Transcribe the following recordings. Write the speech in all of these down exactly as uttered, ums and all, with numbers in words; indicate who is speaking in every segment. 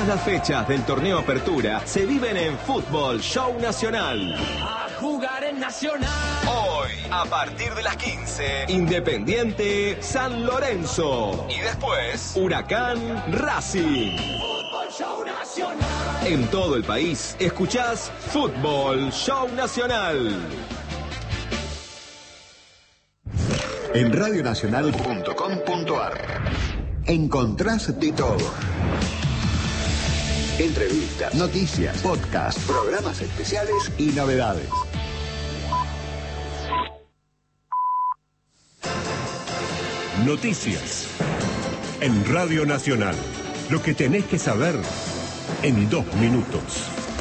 Speaker 1: Todas las fechas del torneo Apertura se viven en Fútbol Show Nacional.
Speaker 2: A jugar en Nacional.
Speaker 1: Hoy, a partir de las quince, Independiente San Lorenzo. Y después, Huracán Racing.
Speaker 2: Fútbol Show Nacional.
Speaker 1: En todo el país, escuchás Fútbol Show Nacional.
Speaker 3: En radio nacional punto com punto a r encontrás de todo. Entrevistas, noticias, podcasts, programas especiales y novedades.
Speaker 4: Noticias. En Radio Nacional. Lo que tenés que saber en dos minutos.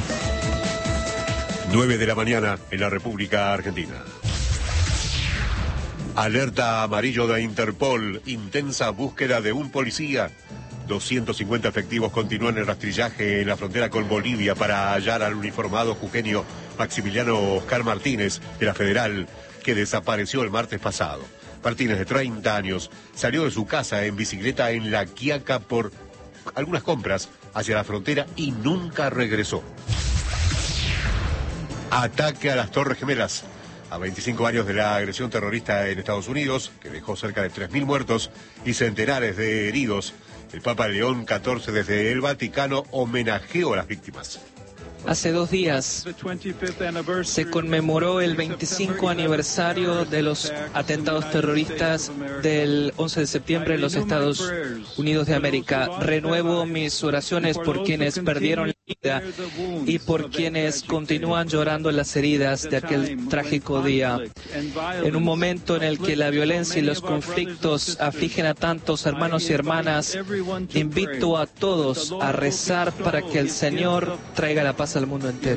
Speaker 4: nueve de la mañana en la República Argentina. Alerta amarillo de Interpol, intensa búsqueda de un policía. doscientos cincuenta efectivos continúan el rastrillaje en la frontera con Bolivia para hallar al uniformado jujeño Maximiliano Oscar Martínez de la Federal, que desapareció el martes pasado. Martínez, de treinta años, salió de su casa en bicicleta en La Quiaca por algunas compras hacia la frontera y nunca regresó. Ataque a las Torres Gemelas. A veinticinco años de la agresión terrorista en Estados Unidos, que dejó cerca de tres mil muertos y centenares de heridos, el Papa León catorce desde el Vaticano homenajeó a las víctimas.
Speaker 5: Hace dos días se conmemoró el veinticinco aniversario de los atentados terroristas del once de septiembre en los Estados Unidos de América. Renuevo mis oraciones por quienes perdieron la vida y por quienes continúan llorando las heridas de aquel trágico día. En un momento en el que la violencia y los conflictos afligen a tantos hermanos y hermanas, invito a todos a rezar para que el Señor traiga la paz al mundo entero.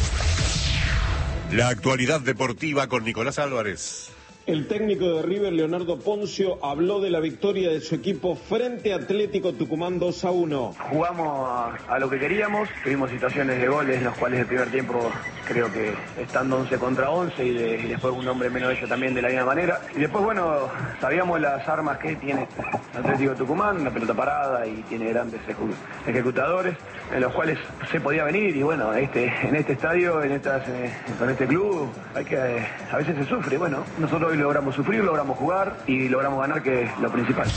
Speaker 4: La actualidad deportiva con Nicolás Álvarez.
Speaker 6: El técnico de River, Leonardo Poncio, habló de la victoria de su equipo frente a Atlético Tucumán dos a uno.
Speaker 7: Jugamos a, a lo que queríamos, tuvimos situaciones de goles en los cuales el primer tiempo creo que estando once contra once y, de, y después un hombre menos de ellos también de la misma manera. Y después, bueno, sabíamos las armas que tiene Atlético Tucumán, una pelota parada y tiene grandes ejecu ejecutadores en los cuales se podía venir y bueno, este, en este estadio, en estas, eh, con este club, hay que, eh, a veces se sufre. Bueno, nosotros hoy logramos sufrir, logramos jugar y logramos ganar, que es lo principal.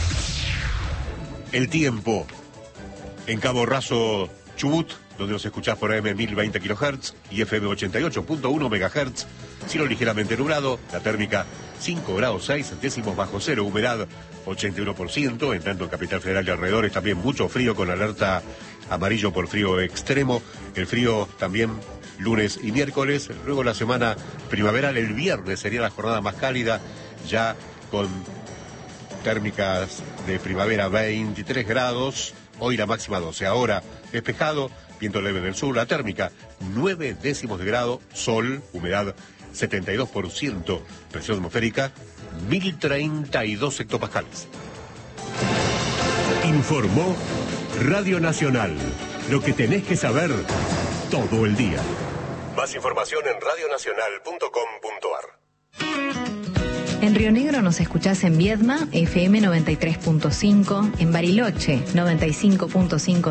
Speaker 4: El tiempo. En Cabo Raso, Chubut, donde nos escuchás por A M mil veinte kilohertz y F M ochenta y ocho punto uno megahertz. Cielo ligeramente nublado, la térmica cinco grados seis décimos bajo cero, humedad ochenta y uno por ciento, en tanto en Capital Federal y alrededores también mucho frío con alerta amarillo por frío extremo. El frío también lunes y miércoles, luego la semana primaveral, el viernes sería la jornada más cálida, ya con térmicas de primavera veintitrés grados, hoy la máxima doce, ahora despejado, viento leve del sur, la térmica nueve décimos de grado, sol, humedad setenta y dos por ciento, presión atmosférica mil treinta y dos hectopascales. Informó Radio Nacional, lo que tenés que saber todo el día. Más información en radio nacional punto com punto a r.
Speaker 8: En Río Negro nos escuchás en Viedma, F M noventa y tres punto cinco, en Bariloche, noventa y cinco punto cinco